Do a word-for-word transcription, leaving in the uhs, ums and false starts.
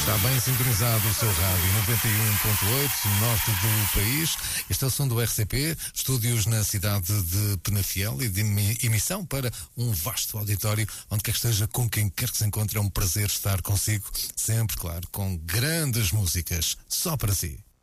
Está bem sintonizado o seu rádio noventa e um ponto oito, norte do país. Este é o som do R C P, estúdios na cidade de Penafiel e de emissão para um vasto auditório, onde quer que esteja, com quem quer que se encontre. É um prazer estar consigo, sempre, claro, com grandes músicas, só para si.